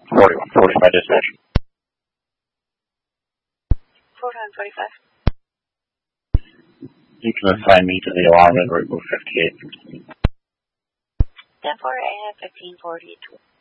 4140 my dispatch. 4145. You can assign me to the alarm in route 58. 10-4, I have 1542.